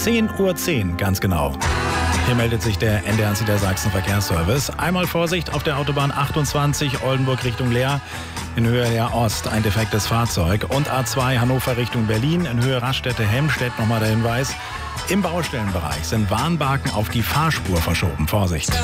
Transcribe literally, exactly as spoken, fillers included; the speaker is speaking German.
zehn Uhr zehn, ganz genau. Hier meldet sich der N D R Niedersachsen Verkehrsservice. Einmal Vorsicht auf der Autobahn achtundzwanzig Oldenburg Richtung Leer in Höhe der Ost, ein defektes Fahrzeug. Und A zwei Hannover Richtung Berlin in Höhe Raststätte-Helmstedt, nochmal der Hinweis. Im Baustellenbereich sind Warnbalken auf die Fahrspur verschoben. Vorsicht!